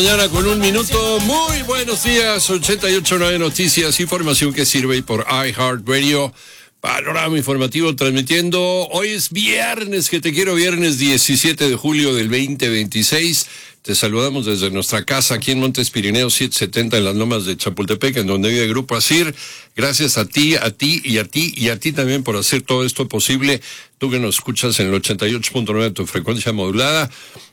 Mañana con un minuto. Muy buenos días. 88.9 Noticias, información que sirve por iHeartRadio. Panorama informativo transmitiendo. Hoy es viernes, que te quiero, viernes 17 de julio del 2026. Te saludamos desde nuestra casa aquí en Montes Pirineos 770 en las Lomas de Chapultepec, en donde vive el Grupo ASIR. Gracias a ti y a ti también por hacer todo esto posible. Tú que nos escuchas en el 88.9 de tu frecuencia modulada,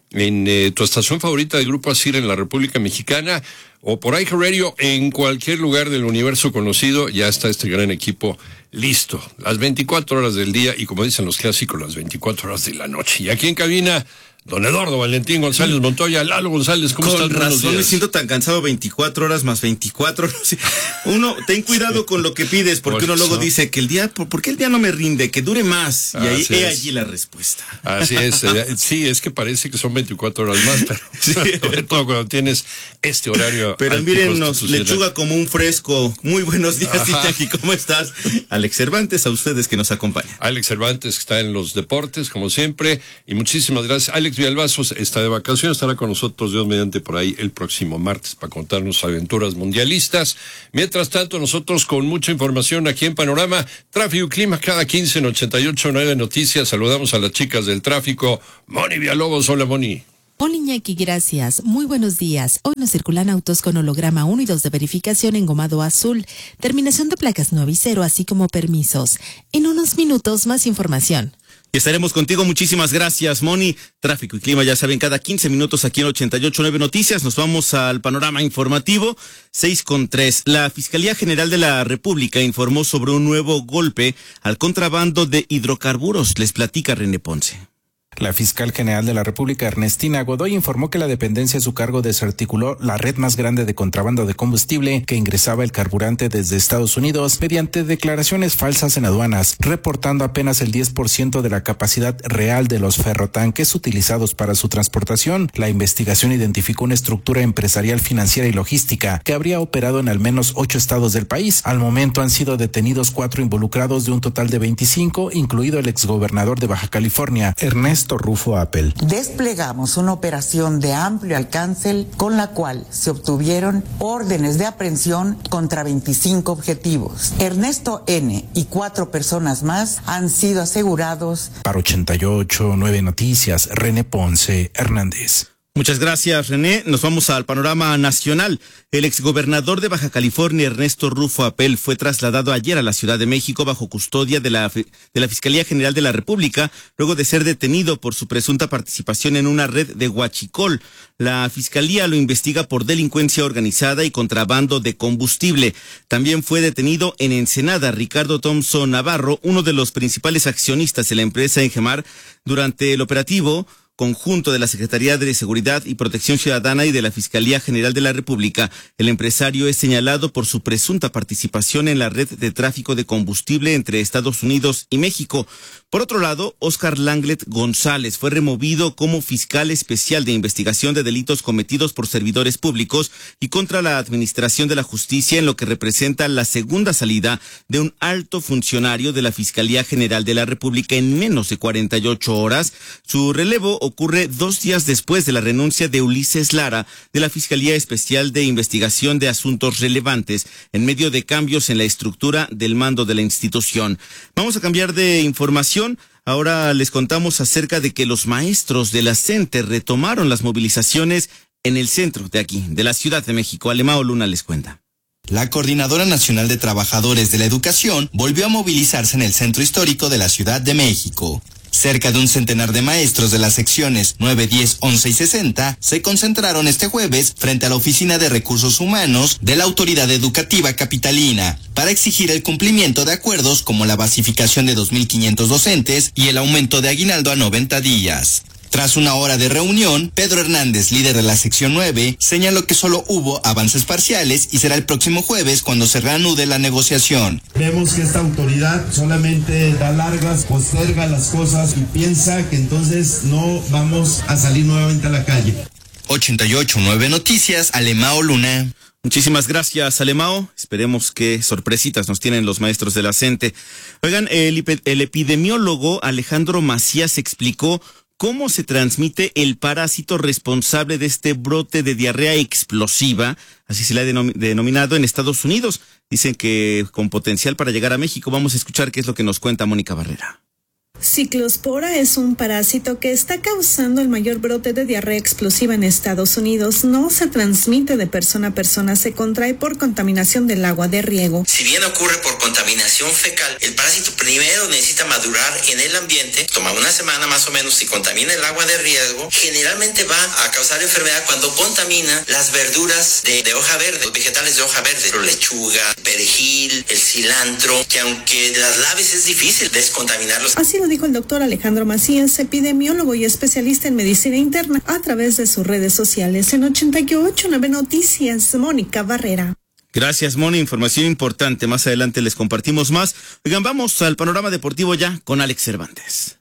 en tu estación favorita del Grupo ASIR en la República Mexicana, o por iHeartRadio en cualquier lugar del universo conocido. Ya está este gran equipo listo, las 24 horas del día, y como dicen los clásicos, las 24 horas de la noche. Y aquí en cabina, don Eduardo Valentín González Montoya. Lalo González, ¿cómo estás? Con razón me siento tan cansado, 24 horas más 24. Uno, ten cuidado con lo que pides, porque uno luego dice que el día, ¿por qué el día no me rinde? Que dure más. Y ahí he allí la respuesta. Así es. Sí, es que parece que son 24 horas más, pero sí, sobre todo cuando tienes este horario. Pero mírennos, lechuga como un fresco. Muy buenos días, Iñaki, ¿cómo estás? Alex Cervantes, a ustedes que nos acompañan. Alex Cervantes, que está en los deportes, como siempre, y muchísimas gracias. Alex Villalbazos está de vacaciones, estará con nosotros, Dios mediante, por ahí el próximo martes para contarnos aventuras mundialistas. Mientras tanto, nosotros con mucha información aquí en Panorama, tráfico y clima cada 15 en 88.9 Noticias. Saludamos a las chicas del tráfico. Moni Villalobos, hola Moni. Hola Iñaki, gracias. Muy buenos días. Hoy nos circulan autos con holograma 1 y 2 de verificación engomado azul, terminación de placas 9 y 0, así como permisos. En unos minutos más información. Y estaremos contigo, muchísimas gracias, Moni. Tráfico y clima, ya saben, cada 15 minutos aquí en 88.9 Noticias. Nos vamos al panorama informativo, 6:03. La Fiscalía General de la República informó sobre un nuevo golpe al contrabando de hidrocarburos. Les platica René Ponce. La fiscal general de la República, Ernestina Godoy, informó que la dependencia a su cargo desarticuló la red más grande de contrabando de combustible que ingresaba el carburante desde Estados Unidos mediante declaraciones falsas en aduanas, reportando apenas el 10% de la capacidad real de los ferrotanques utilizados para su transportación. La investigación identificó una estructura empresarial, financiera y logística que habría operado en al menos 8 estados del país. Al momento han sido detenidos 4 involucrados de un total de 25, incluido el exgobernador de Baja California, Ernesto Rufo Apel. Desplegamos una operación de amplio alcance con la cual se obtuvieron órdenes de aprehensión contra 25 objetivos. Ernesto N. y 4 personas más han sido asegurados. Para 88.9 Noticias, René Ponce Hernández. Muchas gracias, René. Nos vamos al panorama nacional. El exgobernador de Baja California, Ernesto Rufo Apel, fue trasladado ayer a la Ciudad de México bajo custodia de la Fiscalía General de la República, luego de ser detenido por su presunta participación en una red de huachicol. La Fiscalía lo investiga por delincuencia organizada y contrabando de combustible. También fue detenido en Ensenada Ricardo Thompson Navarro, uno de los principales accionistas de la empresa Engemar, durante el operativo conjunto de la Secretaría de Seguridad y Protección Ciudadana y de la Fiscalía General de la República. El empresario es señalado por su presunta participación en la red de tráfico de combustible entre Estados Unidos y México. Por otro lado, Óscar Langlet González fue removido como fiscal especial de investigación de delitos cometidos por servidores públicos y contra la administración de la justicia, en lo que representa la segunda salida de un alto funcionario de la Fiscalía General de la República en menos de 48 horas. Su relevo ocurre 2 días después de la renuncia de Ulises Lara de la Fiscalía Especial de Investigación de Asuntos Relevantes, en medio de cambios en la estructura del mando de la institución. Vamos a cambiar de información. Ahora les contamos acerca de que los maestros de la CENTE retomaron las movilizaciones en el centro de aquí, de la Ciudad de México. Alemao Luna les cuenta. La Coordinadora Nacional de Trabajadores de la Educación volvió a movilizarse en el centro histórico de la Ciudad de México. Cerca de un centenar de maestros de las secciones 9, 10, 11 y 60 se concentraron este jueves frente a la Oficina de Recursos Humanos de la Autoridad Educativa Capitalina para exigir el cumplimiento de acuerdos como la basificación de 2.500 docentes y el aumento de aguinaldo a 90 días. Tras una hora de reunión, Pedro Hernández, líder de la sección 9, señaló que solo hubo avances parciales y será el próximo jueves cuando se reanude la negociación. Vemos que esta autoridad solamente da largas, posterga las cosas y piensa que entonces no vamos a salir nuevamente a la calle. 88.9 Noticias, Alemao Luna. Muchísimas gracias, Alemao. Esperemos que sorpresitas nos tienen los maestros de la CENTE. Oigan, el epidemiólogo Alejandro Macías explicó cómo se transmite el parásito responsable de este brote de diarrea explosiva, así se le ha denominado en Estados Unidos. Dicen que con potencial para llegar a México. Vamos a escuchar qué es lo que nos cuenta Mónica Barrera. Ciclospora es un parásito que está causando el mayor brote de diarrea explosiva en Estados Unidos. No se transmite de persona a persona, se contrae por contaminación del agua de riego. Si bien ocurre por contaminación fecal, el parásito primero necesita madurar en el ambiente, toma una semana más o menos. Si contamina el agua de riego, generalmente va a causar enfermedad cuando contamina las verduras de hoja verde, los vegetales de hoja verde, la lechuga, el perejil, el cilantro, que aunque las laves es difícil descontaminarlos. Así lo dijo el doctor Alejandro Macías, epidemiólogo y especialista en medicina interna, a través de sus redes sociales. En 88.9 Noticias, Mónica Barrera. Gracias, Moni. Información importante. Más adelante les compartimos más. Oigan, vamos al panorama deportivo ya con Alex Cervantes.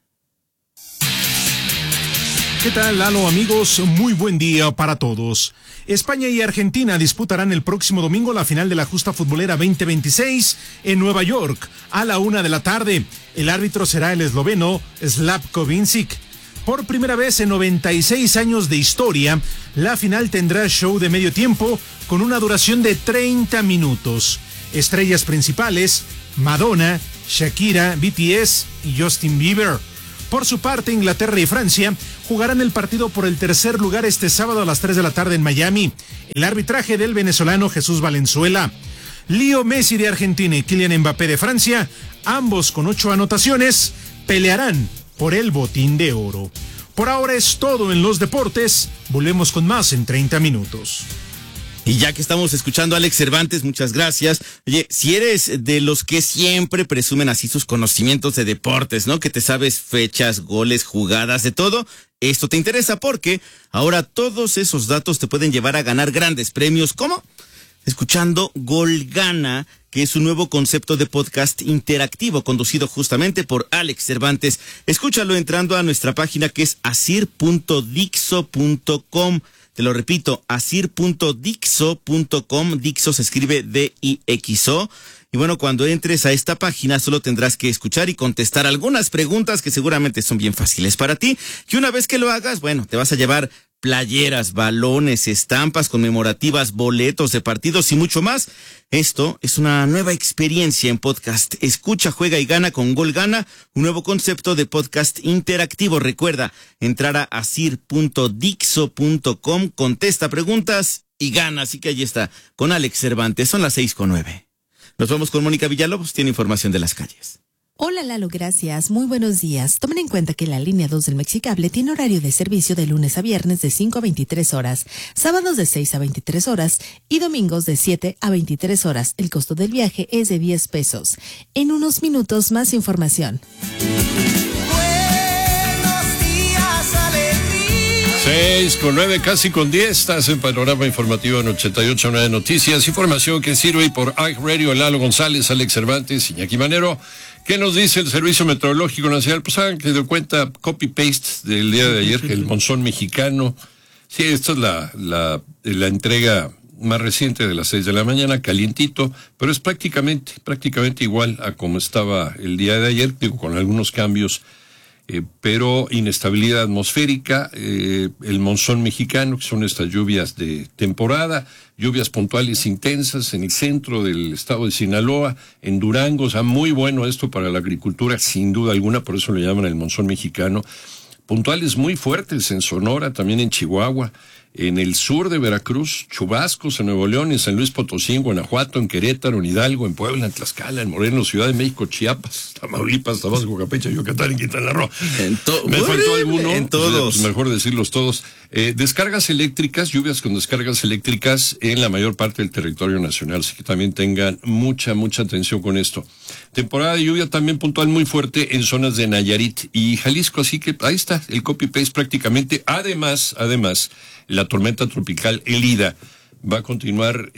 ¿Qué tal, Lalo, amigos? Muy buen día para todos. España y Argentina disputarán el próximo domingo la final de la Justa Futbolera 2026 en Nueva York a la 1:00 p.m. El árbitro será el esloveno Slavko Vincic. Por primera vez en 96 años de historia, la final tendrá show de medio tiempo con una duración de 30 minutos. Estrellas principales: Madonna, Shakira, BTS y Justin Bieber. Por su parte, Inglaterra y Francia jugarán el partido por el tercer lugar este sábado a las 3:00 p.m. en Miami. El arbitraje del venezolano Jesús Valenzuela. Leo Messi de Argentina y Kylian Mbappé de Francia, ambos con 8 anotaciones, pelearán por el botín de oro. Por ahora es todo en los deportes. Volvemos con más en 30 minutos. Y ya que estamos escuchando a Alex Cervantes, muchas gracias. Oye, si eres de los que siempre presumen así sus conocimientos de deportes, ¿no? Que te sabes fechas, goles, jugadas, de todo, esto te interesa porque ahora todos esos datos te pueden llevar a ganar grandes premios. ¿Cómo? Escuchando Gol Gana, que es un nuevo concepto de podcast interactivo conducido justamente por Alex Cervantes. Escúchalo entrando a nuestra página que es asir.dixo.com. Te lo repito, asir.dixo.com. Dixo se escribe D-I-X-O. Y bueno, cuando entres a esta página solo tendrás que escuchar y contestar algunas preguntas que seguramente son bien fáciles para ti. Y una vez que lo hagas, bueno, te vas a llevar playeras, balones, estampas conmemorativas, boletos de partidos y mucho más. Esto es una nueva experiencia en podcast. Escucha, juega y gana con Gol Gana, un nuevo concepto de podcast interactivo. Recuerda, entrar a asir.dixo.com, contesta preguntas y gana. Así que ahí está, con Alex Cervantes. Son las 6:09. Nos vamos con Mónica Villalobos, tiene información de las calles. Hola Lalo, gracias. Muy buenos días. Tomen en cuenta que la línea 2 del Mexicable tiene horario de servicio de lunes a viernes de 5 a 23 horas, sábados de 6 a 23 horas y domingos de 7 a 23 horas. El costo del viaje es de 10 pesos. En unos minutos más información. Buenos días, alegría. 6:09, casi con 10, estás en Panorama Informativo en 88.9 Noticias. Información que sirve y por iHeartRadio, Lalo González, Alex Cervantes, Iñaki Manero. ¿Qué nos dice el Servicio Meteorológico Nacional? Pues hagan que de cuenta copy-paste del día de ayer, el monzón mexicano. Sí, esta es la entrega más reciente de las 6 de la mañana, calientito, pero es prácticamente igual a como estaba el día de ayer, digo, con algunos cambios, pero inestabilidad atmosférica, el monzón mexicano, que son estas lluvias de temporada, lluvias puntuales intensas en el centro del estado de Sinaloa, en Durango. O sea, muy bueno esto para la agricultura, sin duda alguna, por eso le llaman el monzón mexicano. Puntuales muy fuertes en Sonora, también en Chihuahua, en el sur de Veracruz, chubascos en Nuevo León, en San Luis Potosí, en Guanajuato, en Querétaro, en Hidalgo, en Puebla, en Tlaxcala, en Morelos, Ciudad de México, Chiapas, Tamaulipas, Tabasco, Campeche, Yucatán y Quintana Roo. Me faltó alguno, en todos. Pues mejor decirlos todos. Descargas eléctricas, lluvias con descargas eléctricas en la mayor parte del territorio nacional, así que también tengan mucha atención con esto. Temporada de lluvia también puntual muy fuerte en zonas de Nayarit y Jalisco, así que ahí está el copy-paste prácticamente. Además, la tormenta tropical Elida va a continuar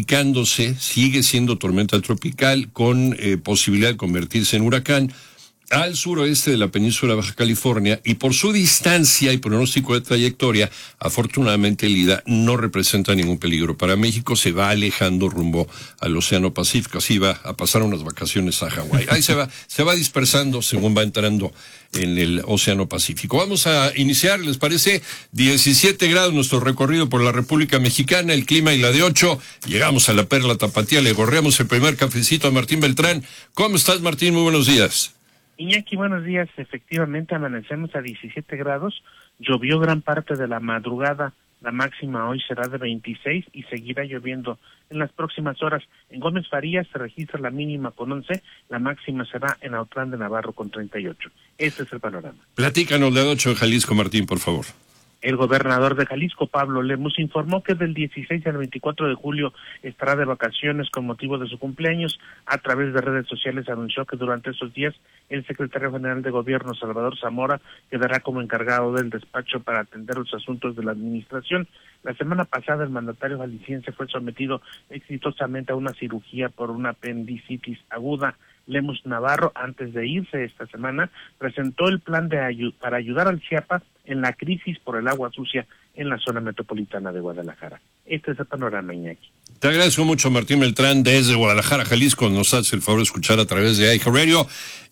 intensificándose, sigue siendo tormenta tropical con posibilidad de convertirse en huracán al suroeste de la península de Baja California, y por su distancia y pronóstico de trayectoria, afortunadamente el IDA no representa ningún peligro para México. Se va alejando rumbo al Océano Pacífico, así va a pasar unas vacaciones a Hawái. Ahí se va dispersando según va entrando en el Océano Pacífico. Vamos a iniciar, ¿les parece? 17 grados nuestro recorrido por la República Mexicana, el clima y la de 8. Llegamos a la Perla Tapatía, le gorreamos el primer cafecito a Martín Beltrán. ¿Cómo estás, Martín? Muy buenos días. Iñaki, buenos días. Efectivamente, amanecemos a 17 grados. Llovió gran parte de la madrugada. La máxima hoy será de 26 y seguirá lloviendo en las próximas horas. En Gómez Farías se registra la mínima con 11, la máxima será en Autlán de Navarro con 38. Este es el panorama. Platícanos de 8 en Jalisco, Martín, por favor. El gobernador de Jalisco, Pablo Lemus, informó que del 16 al 24 de julio estará de vacaciones con motivo de su cumpleaños. A través de redes sociales anunció que durante esos días el secretario general de Gobierno, Salvador Zamora, quedará como encargado del despacho para atender los asuntos de la administración. La semana pasada el mandatario jalisciense fue sometido exitosamente a una cirugía por una apendicitis aguda. Lemus Navarro, antes de irse esta semana, presentó el plan para ayudar al Chiapas en la crisis por el agua sucia en la zona metropolitana de Guadalajara. Este es el panorama, Iñaki. Te agradezco mucho, Martín Beltrán, desde Guadalajara, Jalisco. Nos hace el favor de escuchar a través de iHeartRadio.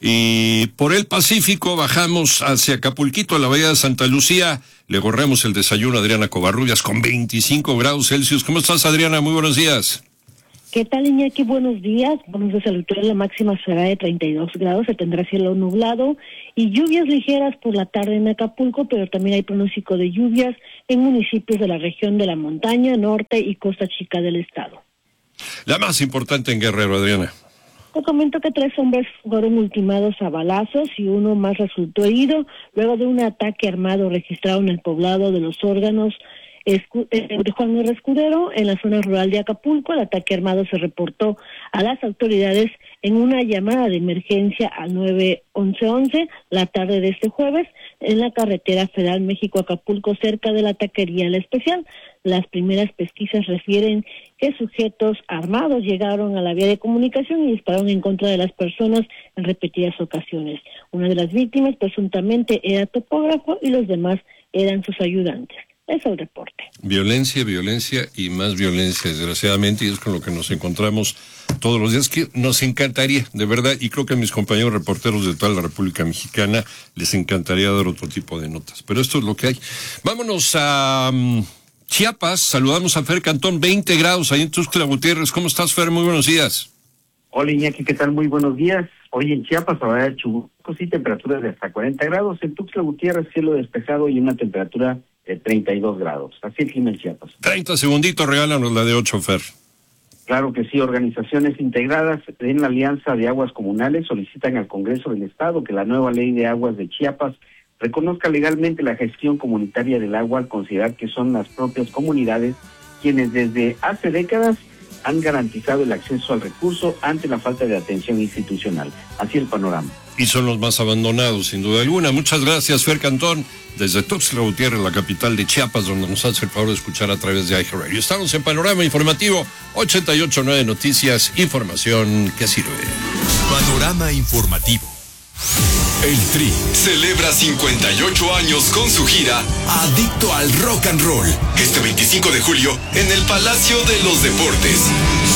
Y por el Pacífico bajamos hacia Acapulquito, a la bahía de Santa Lucía. Le gorremos el desayuno a Adriana Covarrubias con 25 grados Celsius. ¿Cómo estás, Adriana? Muy buenos días. ¿Qué tal, Iñaki? Buenos días. Buenos días, auditorio. La máxima será de 32 grados, se tendrá cielo nublado y lluvias ligeras por la tarde en Acapulco, pero también hay pronóstico de lluvias en municipios de la región de la montaña, norte y costa chica del estado. La más importante en Guerrero, Adriana. Te comento que 3 hombres fueron ultimados a balazos y uno más resultó herido luego de un ataque armado registrado en el poblado de Los Órganos, de Juan R. Escudero, en la zona rural de Acapulco. El ataque armado se reportó a las autoridades en una llamada de emergencia al 911 la tarde de este jueves en la carretera federal México-Acapulco, cerca de la taquería La Especial. Las primeras pesquisas refieren que sujetos armados llegaron a la vía de comunicación y dispararon en contra de las personas en repetidas ocasiones. Una de las víctimas presuntamente era topógrafo y los demás eran sus ayudantes. Es el reporte. Violencia, violencia y más violencia, desgraciadamente, y es con lo que nos encontramos todos los días, que nos encantaría, de verdad, y creo que a mis compañeros reporteros de toda la República Mexicana les encantaría dar otro tipo de notas, pero esto es lo que hay. Vámonos a Chiapas, saludamos a Fer Cantón, 20 grados ahí en Tuxtla Gutiérrez. ¿Cómo estás, Fer? Muy buenos días. Hola, Iñaki, ¿qué tal? Muy buenos días. Hoy en Chiapas habrá chubascos y temperaturas de hasta 40 grados. En Tuxtla Gutiérrez, cielo despejado y una temperatura de 32 grados. Así el clima en Chiapas. 30 segunditos, regálanos la de 8, Fer. Claro que sí. Organizaciones integradas en la Alianza de Aguas Comunales solicitan al Congreso del Estado que la nueva ley de aguas de Chiapas reconozca legalmente la gestión comunitaria del agua, al considerar que son las propias comunidades quienes desde hace décadas han garantizado el acceso al recurso ante la falta de atención institucional. Así el panorama. Y son los más abandonados, sin duda alguna. Muchas gracias, Fer Cantón, desde Tuxtla Gutiérrez, la capital de Chiapas, donde nos hace el favor de escuchar a través de iHeartRadio. Estamos en Panorama Informativo 88.9 Noticias, información que sirve. Panorama Informativo. El Tri celebra 58 años con su gira Adicto al Rock and Roll, este 25 de julio en el Palacio de los Deportes.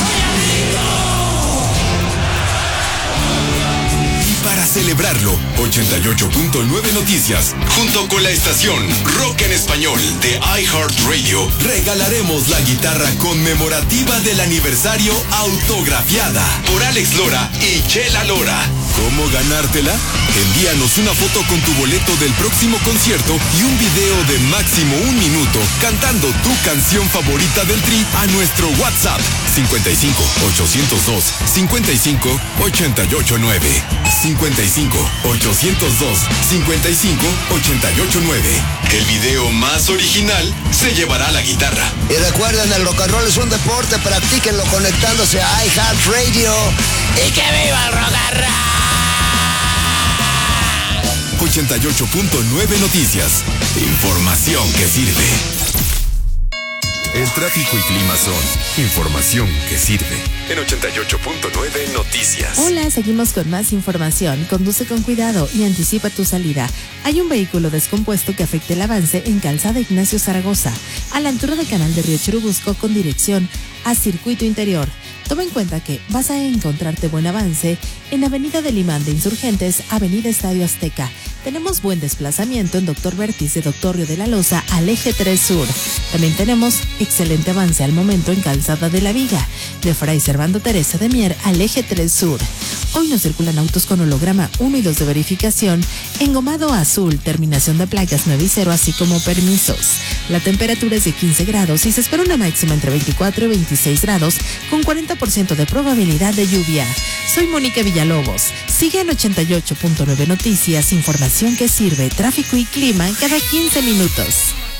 Para celebrarlo, 88.9 Noticias, junto con la estación Rock en Español de iHeartRadio, regalaremos la guitarra conmemorativa del aniversario autografiada por Alex Lora y Chela Lora. ¿Cómo ganártela? Envíanos una foto con tu boleto del próximo concierto y un video de máximo 1 minuto cantando tu canción favorita del Tri a nuestro WhatsApp 55 802 55 889 55 802 55 889. El video más original se llevará la guitarra. Y recuerden, el rock and roll es un deporte, practíquenlo conectándose a iHeartRadio. ¡Y que viva el rock and roll! 88.9 Noticias. Información que sirve. El tráfico y clima son información que sirve. En 88.9 Noticias. Hola, seguimos con más información. Conduce con cuidado y anticipa tu salida. Hay un vehículo descompuesto que afecta el avance en Calzada Ignacio Zaragoza, a la altura del canal de Río Churubusco con dirección a Circuito Interior. Toma en cuenta que vas a encontrarte buen avance en Avenida del Imán de Insurgentes, Avenida Estadio Azteca. Tenemos buen desplazamiento en Doctor Vértiz de Doctor Río de la Loza al Eje 3 Sur. También tenemos excelente avance al momento en Calzada de la Viga, de Fray Servando Teresa de Mier al Eje 3 Sur. Hoy no circulan autos con holograma 1 y 2 de verificación, engomado azul, terminación de placas 9 y 0, así como permisos. La temperatura es de 15 grados y se espera una máxima entre 24 y 26 grados con 40% de probabilidad de lluvia. Soy Mónica Villalobos. Sigue en 88.9 Noticias, información que sirve, tráfico y clima cada 15 minutos.